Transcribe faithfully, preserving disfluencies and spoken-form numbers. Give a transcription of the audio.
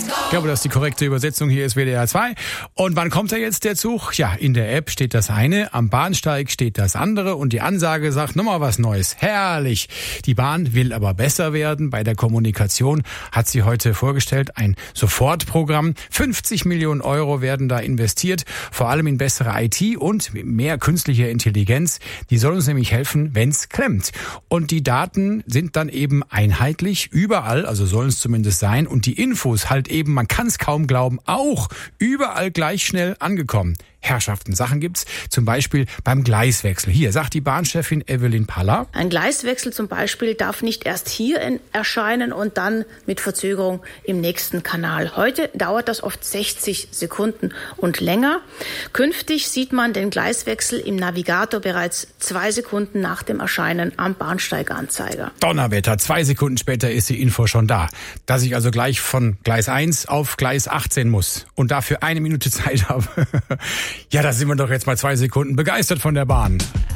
Ich glaube, dass die korrekte Übersetzung hier ist W D R zwei. Und wann kommt da jetzt der Zug? Ja, in der App steht das eine, am Bahnsteig steht das andere und die Ansage sagt, nochmal was Neues. Herrlich. Die Bahn will aber besser werden. Bei der Kommunikation hat sie heute vorgestellt ein Sofortprogramm. fünfzig Millionen Euro werden da investiert, vor allem in bessere I T und mehr künstliche Intelligenz. Die soll uns nämlich helfen, wenn's klemmt. Und die Daten sind dann eben einheitlich überall, also sollen es zumindest sein. Und die Infos halt eben, man kann es kaum glauben, auch überall gleich schnell angekommen. Herrschaften, Sachen gibt's, zum Beispiel beim Gleiswechsel. Hier sagt die Bahnchefin Evelyn Paller. Ein Gleiswechsel zum Beispiel darf nicht erst hier in, erscheinen und dann mit Verzögerung im nächsten Kanal. Heute dauert das oft sechzig Sekunden und länger. Künftig sieht man den Gleiswechsel im Navigator bereits zwei Sekunden nach dem Erscheinen am Bahnsteiganzeiger. Donnerwetter, zwei Sekunden später ist die Info schon da. Dass ich also gleich von Gleis eins auf Gleis achtzehn muss und dafür eine Minute Zeit habe. Ja, da sind wir doch jetzt mal zwei Sekunden begeistert von der Bahn.